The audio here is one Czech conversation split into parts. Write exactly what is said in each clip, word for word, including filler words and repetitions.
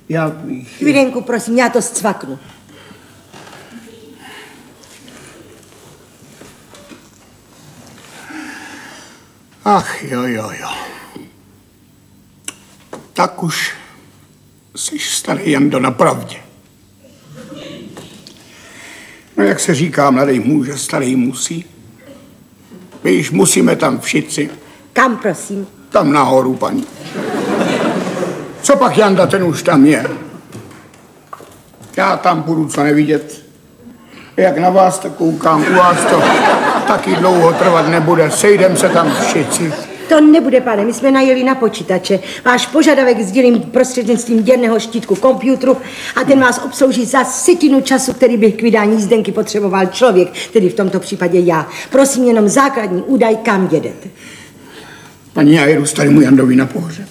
Já bych... Chvílenku, prosím, já to zcvaknu. Ach, jo, jo, jo. Tak už jsi starý Jando na pravdě. No jak se říká, mladý muž, starý musí. My již musíme tam všichni. Kam, prosím? Tam nahoru, paní. Co pak Janda, ten už tam je. Já tam budu co nevidět. Jak na vás tak koukám, u vás to taky dlouho trvat nebude. Sejdem se tam všichni. To nebude, pane, my jsme najeli na počítače. Váš požadavek sdělím prostřednictvím děrného štítku komputru a ten vás obslouží za setinu času, který by k vydání jízdenky potřeboval člověk, tedy v tomto případě já. Prosím jenom základní údaj, kam jedete. Paní, já jedu starému Jandovi na pohřeb.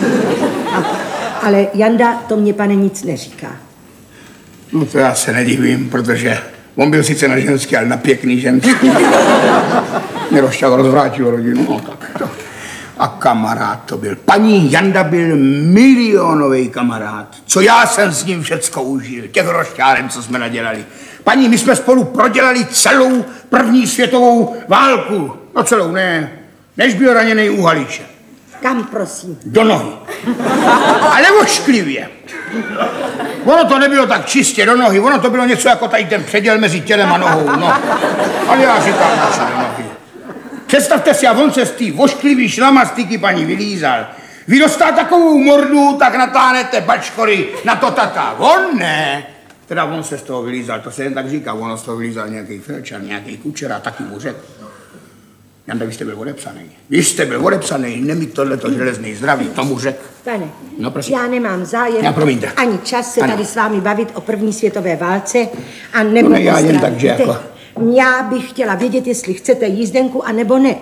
Ale Janda to mě, pane, nic neříká. No to já se nedivím, protože on byl sice na ženský, ale na pěkný ženský. Mě rozšťal, rozvrátil rodinu. No, tak to. A kamarád to byl. Paní Janda byl milionový kamarád. Co já jsem s ním všecko užil. Těch rozšťáren, co jsme nadělali. Paní, my jsme spolu prodělali celou první světovou válku. No celou, ne. Než byl raněnej u Haliče. Kam, prosím? Do nohy. Ale ošklivě. Ono to nebylo tak čistě do nohy, ono to bylo něco jako tady ten předěl mezi tělem a nohou, no. Ale já říkám, že do nohy. Představte si, a on se z té ošklivý šlamastiky paní vylízal. Vy dostá takovou mordu, tak natáhnete bačkory na to tata. On ne. Teda on se z toho vylízal, to se jen tak říká, ono z toho vylízal nějaký felčar, nějaký kučera, taky mu řekl. Janda, vy jste byl odepsaný. Vy jste byl odepsaný, nemít tohleto železný zdraví, tomu řek. Pane, no, já nemám zájem já, promiňte. ani čas se ano. tady s vámi bavit o první světové válce a nebo no, ne, já jen tak, že jako... Já bych chtěla vědět, jestli chcete jízdenku, anebo ne.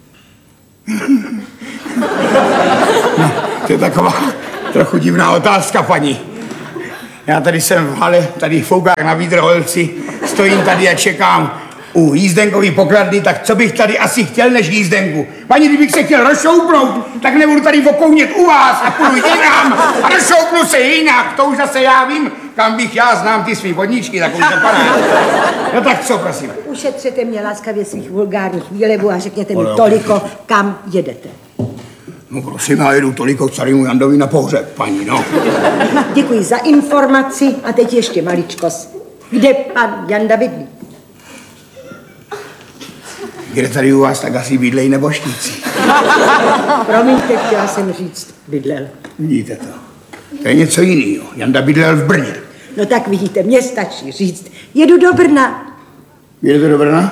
No, to je taková trochu divná otázka, paní. Já tady jsem v hale, tady foukách na Vídrholci, stojím tady a čekám u jízdenkový pokladny, tak co bych tady asi chtěl než jízdenku? Paní, kdybych se chtěl rozšoupnout, tak nebudu tady okounět u vás a půjdu jinam a rozšoupnu se jinak. To už zase já vím, kam bych já znám ty svý vodničky, tak už nepadá. No tak co, prosím? Ušetřete mě laskavě svých vulgárních výlevů a řekněte mi toliko, kam jedete. No prosím, já jedu toliko k starému Jandovi na pohřeb, paní, no. Děkuji za informaci a teď ještě maličkost. Kde pan Janda bydlí? Kde tady u vás, tak asi bydlej neboštíci. Promiňte, chtěla jsem říct, bydlel. Vidíte to. To je něco jiného. Janda bydlel v Brně. No tak vidíte, mně stačí říct, jedu do Brna. Jedete do Brna?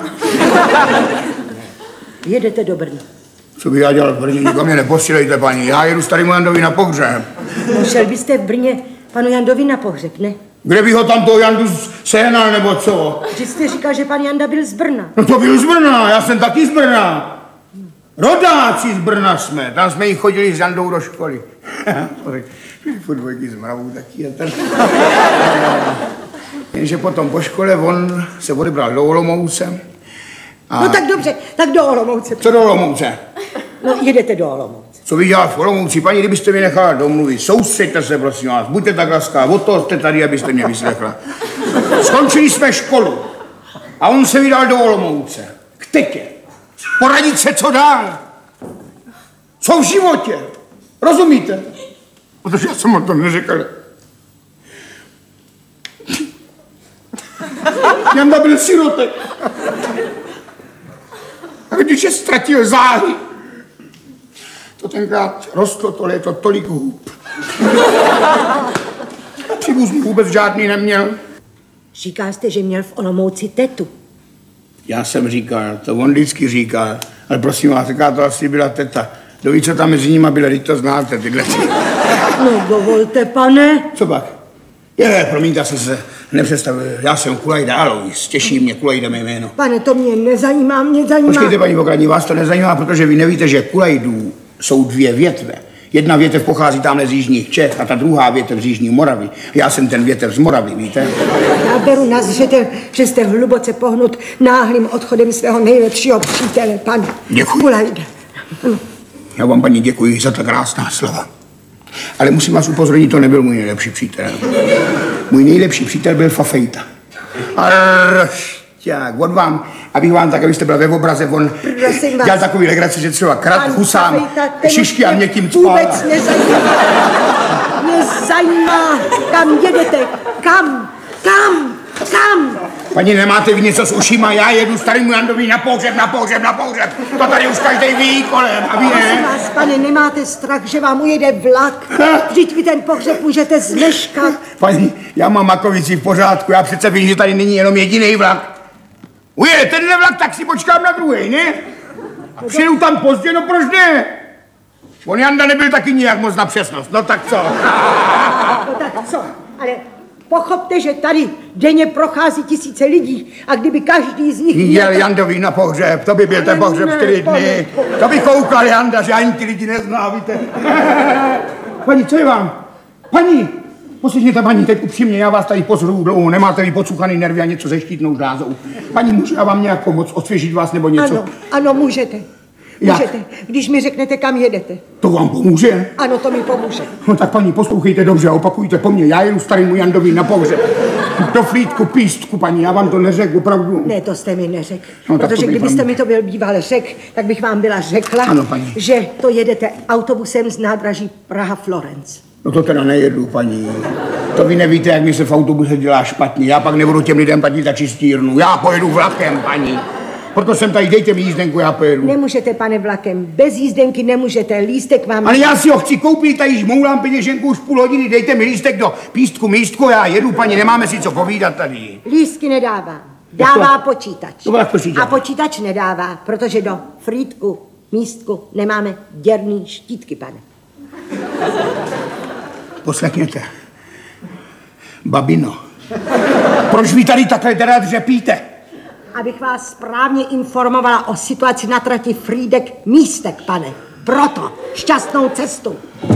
Jedete do Brna. Co bych já dělal v Brně? Nikam mě neposílejte, paní. Já jedu starému Jandovi na pohřeb. No šel byste v Brně panu Jandovi na pohřeb, ne? Kde bych ho tam toho Jandu sehnal, nebo co? Vždyť jste říkal, že pan Janda byl z Brna. No to byl z Brna, já jsem taky z Brna. Rodáci z Brna jsme, tam jsme jí chodili s Jandou do školy. Furt dvojky z Mravou taky a ten. Jenže potom po škole on se odebral do Olomouce. A... No tak dobře, tak do Olomouce. Co do Olomouce? No jedete do Olomouce. Co vy dělat v Olomouci? Paní, kdybyste mi nechala domluvit, soustřeďte se, prosím vás, buďte tak laskavá, od toho jste tady, abyste mě vyslechla. Skončili jsme školu a on se vydal do Olomouce. K tetě. Poradit se, co dál. Co v životě. Rozumíte? Protože já jsem o tom neřekl. Janda byl sirotek. Rodiče ztratil záhy. To tenkrát rostlo to léto tolik hůb. Příbuzný vůbec žádný neměl. Říkal jste, že měl v Olomouci tetu. Já jsem říkal, to on vždycky říkal, ale prosím vás, taká to asi byla teta. Kdo ví, co tam mezi nimi bylo, teď to znáte, tyhle. No dovolte, pane. Co pak? Je, promiňte, jsem se nepředstavil. Já jsem Kulajda Alois, těší mě Kulajda mé jméno. Pane, to mě nezajímá, mě zajímá. Počkejte, paní Pokladní, vás to nezajímá, protože vy nevíte, že Kulajdů jsou dvě větve. Jedna větev pochází tamhle z jižních Čech a ta druhá větev z jižní Moravy. Já jsem ten větev z Moravy, víte? Já beru na zřetel, že jste hluboce pohnut náhlým odchodem svého nejlepšího přítele, pan Děkuji. Kulajda. Já vám, paní, děkuji za ta krásná slova. Ale musím vás upozornit, to nebyl můj nejlepší přítel. Můj nejlepší přítel byl Fafejta. Rošťák, od vám, abych vám tak, abyste byla ve obraze, on dělal takový legrace, že třeba krat husám, šišky a mě tím cpal. Vůbec nezajímá. Mě zajímá, kam jedete, kam, kam, kam. Paní, nemáte vy něco s ušima? Já jedu starýmu Jandovi na pohřeb, na pohřeb, na pohřeb. To tady už každý ví kolem, a vy ne? Prosím vás, pane, nemáte strach, že vám ujede vlak? Vždyť vy ten pohřeb můžete zmeškat. Paní, já mám makovici v pořádku, já přece vím, že tady není jenom jediný vlak. Ujede tenhle vlak, tak si počkám na druhý, ne? A přijedu tam pozdě, no proč ne? On Janda nebyl taky nijak moc na přesnost, no tak co? No tak co, ale pochopte, že tady denně prochází tisíce lidí a kdyby každý z nich... Jel Jandovi na pohřeb, to by byl ten pohřeb čtyři dny. To by koukal Janda, že ani ty lidi nezná, víte. Paní, co je vám? Paní, poslyšněte, paní, teď upřímně, já vás tady pozoruju dlouho, nemáte vy podsuchaný nervy a něco se štítnou žlázou. Paní, můžu já vám nějak pomoct, osvěžit vás nebo něco? Ano, ano, můžete. Jak? Můžete, když mi řeknete, kam jedete. To vám pomůže? Ano, to mi pomůže. No tak paní, poslouchejte dobře, opakujte po mně. Já jedu starýmu Jandovi na pohřeb. Do Frýdku, Pístku, paní, já vám to neřekl, opravdu. Ne, to jste mi neřekl. No, protože to kdybyste mi to byl býval řekl, tak bych vám byla řekla, ano, paní. že to jedete autobusem z nádraží Praha-Florence. No to teda nejedu, paní. To vy nevíte, jak mi se v autobuse dělá špatně. Já pak nebudu těm lidem platit za čistírnu. Já pojedu vlakem, paní. Proto jsem tady, dejte mi jízdenku, já pojedu. Nemůžete, pane, vlakem. Bez jízdenky nemůžete. Lístek vám... Ale já si ho chci koupit, tady žmoulám peněženku už půl hodiny. Dejte mi lístek do Pístku, Místku, já jedu, paní, nemáme si co povídat tady. Lístky nedává. Dává počítač. To vás počítač. A počítač nedává, protože do Frýdku, Místku nemáme děrný štítky, pane. Poslechněte. Babino, proč vy tady takhle teda dřepíte? Abych vás správně informovala o situaci na trati Frýdek Místek, pane. Proto šťastnou cestu.